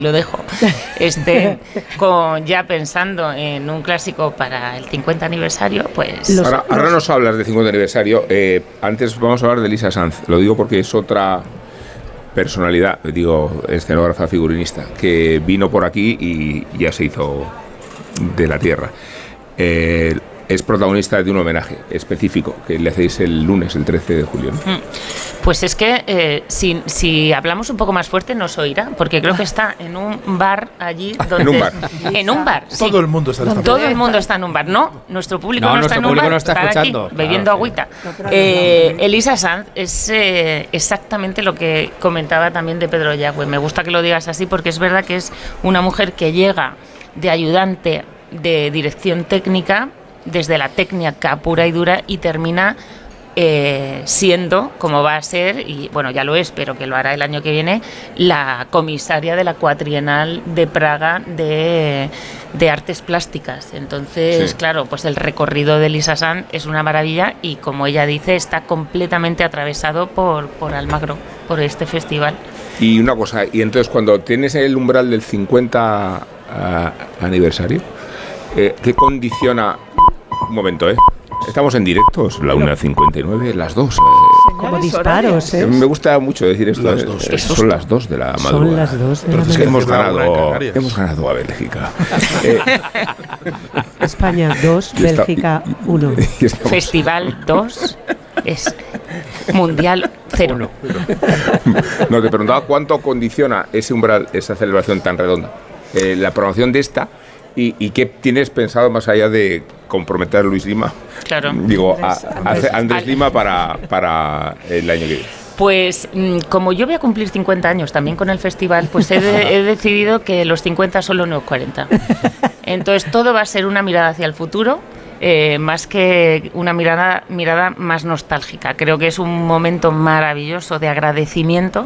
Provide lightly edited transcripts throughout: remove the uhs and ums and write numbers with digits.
lo dejo, ya pensando en un clásico para el 50 aniversario, pues... Ahora nos hablas del 50 aniversario. Antes vamos a hablar de Elisa Sanz. Lo digo porque es otra personalidad, escenógrafa, figurinista, que vino por aquí y ya se hizo de la tierra. Es protagonista de un homenaje específico que le hacéis el lunes, el 13 de julio, ¿no? Pues es que si hablamos un poco más fuerte nos oirá, porque creo que está en un bar allí donde... En un bar. Sí. Todo el mundo está en un bar. Todo el mundo está en un bar. No, nuestro público no está en un bar. No está escuchando. Aquí, bebiendo agüita. Elisa Sanz es exactamente lo que comentaba también de Pedro Yagüe. Me gusta que lo digas así porque es verdad que es una mujer que llega de ayudante de dirección técnica, desde la técnica pura y dura, y termina siendo, como va a ser, y bueno, ya lo es, pero que lo hará el año que viene, la comisaria de la Cuatrienal de Praga de artes plásticas. Entonces, claro, pues el recorrido de Elisa Sanz es una maravilla y, como ella dice, está completamente atravesado por Almagro, por este festival. Y una cosa, y entonces cuando tienes el umbral del 50 aniversario, ¿qué condiciona? Un momento, estamos en directo, es la 1:59, las 2. Como disparos, Me gusta mucho decir esto. Las 2. Son las 2 de la madrugada. Son las 2 de la madrugada. Hemos ganado a Bélgica. España 2, Bélgica 1. Festival 2 es Mundial 0. No, te preguntaba cuánto condiciona ese umbral, esa celebración tan redonda, la programación de esta. ¿Y qué tienes pensado más allá de comprometer a Luis Lima? Claro. Digo, a Andrés Lima para el año que viene. Pues como yo voy a cumplir 50 años también con el festival, pues he decidido que los 50 son los nuevos 40. Entonces todo va a ser una mirada hacia el futuro, más que una mirada más nostálgica. Creo que es un momento maravilloso de agradecimiento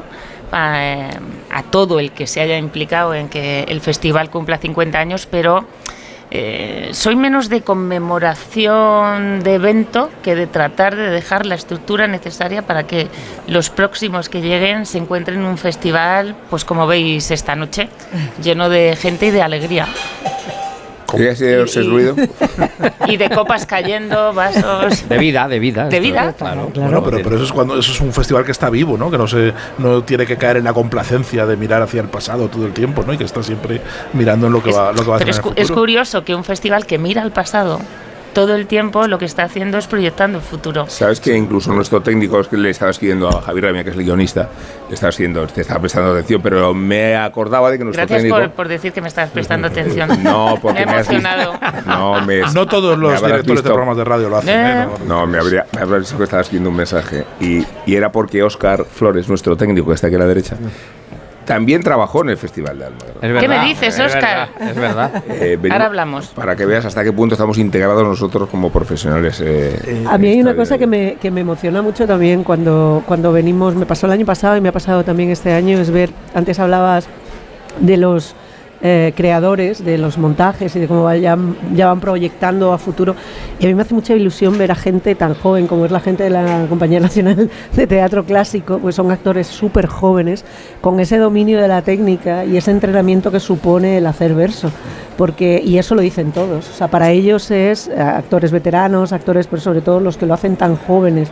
a todo el que se haya implicado en que el festival cumpla 50 años, pero soy menos de conmemoración de evento que de tratar de dejar la estructura necesaria para que los próximos que lleguen se encuentren en un festival, pues como veis esta noche, lleno de gente y de alegría. ¿Qué sido ese ruido? Y de copas cayendo, vasos... De vida. De vida. Claro. Bueno, pero eso es un festival que está vivo, ¿no? Que no tiene que caer en la complacencia de mirar hacia el pasado todo el tiempo, ¿no? Y que está siempre mirando en lo que va a hacer en el futuro. Es curioso que un festival que mira al pasado todo el tiempo lo que está haciendo es proyectando el futuro. Sabes que incluso nuestro técnico, es que le estaba escribiendo a Javier Ramírez, que es el guionista, te estaba prestando atención, pero me acordaba de que nuestro técnico... Gracias por decir que me estás prestando atención. No, porque me he emocionado. No todos los directores de programas de radio lo hacen. No, me habría visto que estaba escribiendo un mensaje. Y era porque Óscar Flores, nuestro técnico, que está aquí a la derecha, también trabajó en el Festival de Almagro. ¿Qué me dices, Óscar? Es verdad. Ahora hablamos. Para que veas hasta qué punto estamos integrados nosotros como profesionales. A mí hay una cosa que me emociona mucho también cuando venimos, me pasó el año pasado y me ha pasado también este año, es ver, antes hablabas de los creadores, de los montajes y de cómo ya van proyectando a futuro, y a mí me hace mucha ilusión ver a gente tan joven como es la gente de la Compañía Nacional de Teatro Clásico, pues son actores súper jóvenes con ese dominio de la técnica y ese entrenamiento que supone el hacer verso, y eso lo dicen todos, o sea, para ellos es actores veteranos, actores, pero sobre todo los que lo hacen tan jóvenes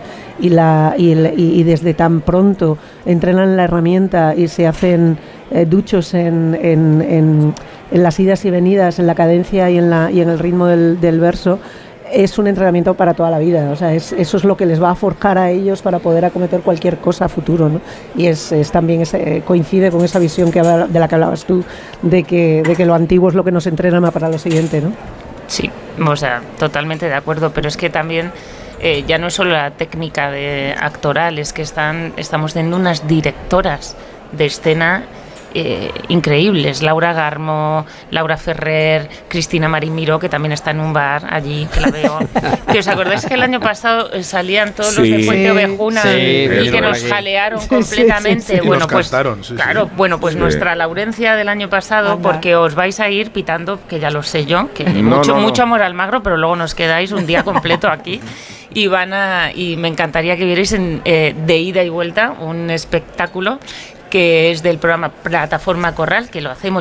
y desde tan pronto entrenan la herramienta y se hacen duchos en las idas y venidas, en la cadencia y en el ritmo del verso. Es un entrenamiento para toda la vida, o sea, eso es lo que les va a forjar a ellos para poder acometer cualquier cosa a futuro, ¿no? Y es también coincide con esa visión de la que hablabas tú, de que lo antiguo es lo que nos entrena para lo siguiente, ¿no? Sí, o sea, totalmente de acuerdo, pero es que también ya no es solo la técnica actoral, es que estamos teniendo unas directoras de escena increíbles, Laura Garmo, Laura Ferrer, Cristina Marimiro, que también está en un bar allí, que la veo. ¿Que os acordáis que el año pasado salían todos los de Fuente Ovejuna y que nos jalearon completamente? Bueno, pues cantaron, claro, bueno, pues nuestra Laurencia del año pasado, porque os vais a ir pitando, que ya lo sé yo, que mucho amor al Almagro, pero luego nos quedáis un día completo aquí. Y me encantaría que vierais de ida y vuelta un espectáculo que es del programa Plataforma Corral, que lo hacemos